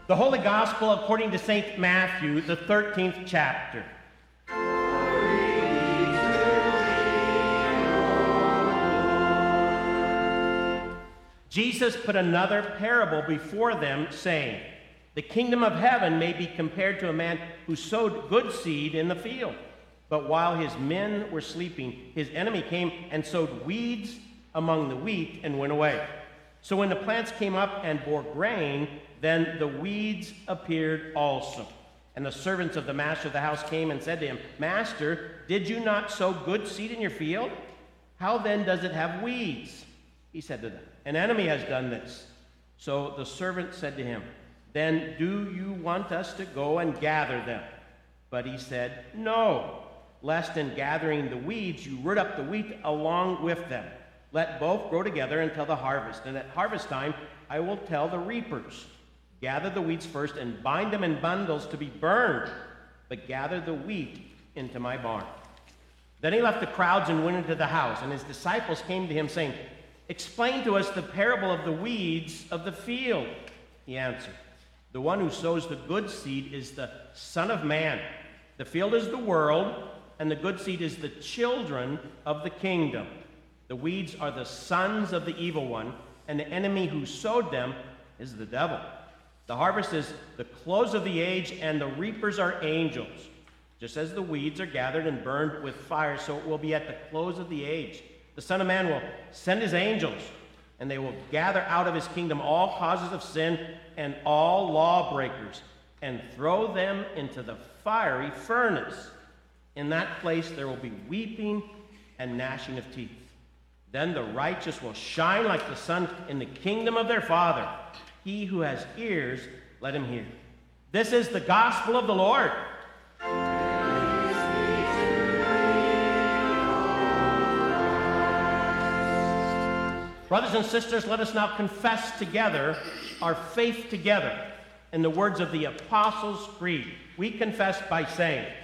The Holy Gospel according to St. Matthew, the 13th chapter. Jesus put another parable before them, saying, "The kingdom of heaven may be compared to a man who sowed good seed in the field. But while his men were sleeping, his enemy came and sowed weeds among the wheat and went away. So when the plants came up and bore grain, then the weeds appeared also. And the servants of the master of the house came and said to him, 'Master, did you not sow good seed in your field? How then does it have weeds?' He said to them, 'An enemy has done this.' So the servant said to him, 'Then do you want us to go and gather them?' But he said, 'No, lest in gathering the weeds you root up the wheat along with them. Let both grow together until the harvest. And at harvest time I will tell the reapers, gather the weeds first and bind them in bundles to be burned, but gather the wheat into my barn.' Then he left the crowds and went into the house, and his disciples came to him saying, 'Explain to us the parable of the weeds of the field.' He answered, 'The one who sows the good seed is the Son of Man. The field is the world, and the good seed is the children of the kingdom. The weeds are the sons of the evil one, and the enemy who sowed them is the devil. The harvest is the close of the age, and the reapers are angels. Just as the weeds are gathered and burned with fire, so it will be at the close of the age. The Son of Man will send his angels, and they will gather out of his kingdom all causes of sin and all lawbreakers, and throw them into the fiery furnace. In that place there will be weeping and gnashing of teeth. Then the righteous will shine like the sun in the kingdom of their Father. He who has ears, let him hear.'" This is the gospel of the Lord. Brothers and sisters, let us now confess together our faith together in the words of the Apostles' Creed. We confess by saying,